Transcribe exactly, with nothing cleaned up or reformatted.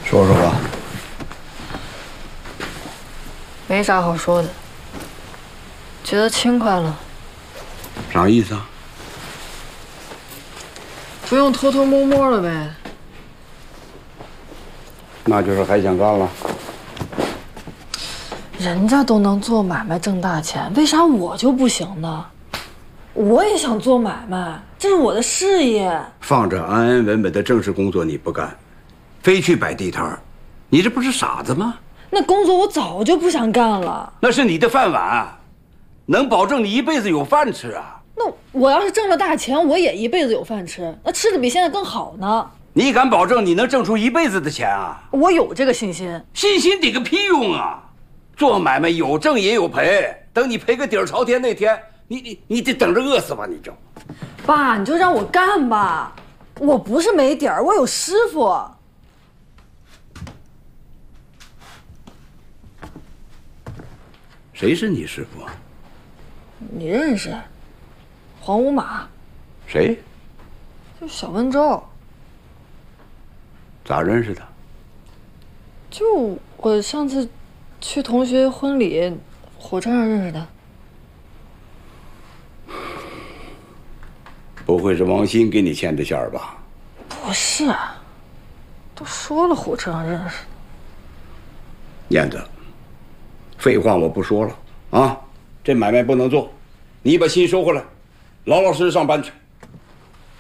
说说吧。 没啥好说的，觉得轻快了。 啥意思啊？ 不用偷偷摸摸了呗。 那就是还想干了。 人家都能做买卖挣大钱，为啥我就不行呢？我也想做买卖，这是我的事业。 放着安安稳稳的正式工作你不干，非去摆地摊，你这不是傻子吗？ 那工作我早就不想干了。 那是你的饭碗，能保证你一辈子有饭吃啊。 那我要是挣了大钱，我也一辈子有饭吃，那吃的比现在更好呢。 你敢保证你能挣出一辈子的钱啊？ 我有这个信心。 信心顶个屁用啊！做买卖有挣也有赔，等你赔个底儿朝天那天，你你你得等着饿死吧？你就， 爸，你就让我干吧，我不是没底儿，我有师傅。 谁是你师傅？ 你认识？黄五马。 谁？ 就小温州。 咋认识的？ 就我上次去同学婚礼，火车上认识的。 不会是王鑫给你牵的线儿吧？ 不是，都说了火车上认识的。 燕子，废话我不说了啊，这买卖不能做，你把心收回来，老老实实上班去。